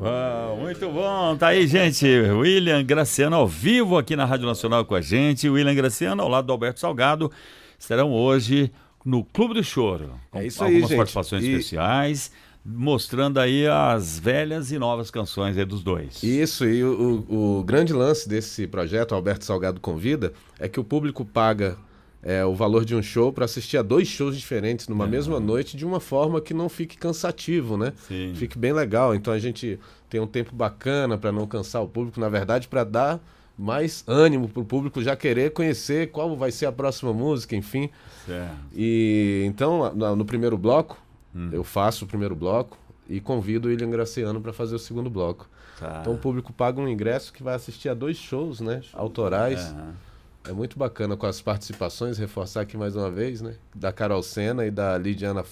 Muito bom, tá aí, gente. William Graciano ao vivo aqui na Rádio Nacional com a gente. William Graciano ao lado do Alberto Salgado estarão hoje no Clube do Choro, com É isso aí, algumas gente. participações especiais, mostrando aí as velhas e novas canções aí dos dois. Isso, e o grande lance desse projeto, o Alberto Salgado Convida, é que o público paga o valor de um show para assistir a 2 shows diferentes numa mesma noite, de uma forma que não fique cansativo, né? Sim. Fique bem legal. Então a gente tem um tempo bacana para não cansar o público, na verdade, para dar mais ânimo para o público já querer conhecer qual vai ser a próxima música, enfim. Certo. E então, no primeiro bloco, eu faço o primeiro bloco e convido o William Graciano para fazer o segundo bloco. Tá. Então o público paga um ingresso que vai assistir a 2 shows, né? Autorais. É muito bacana com as participações, reforçar aqui mais uma vez, né? Da Carol Sena e da Lidiana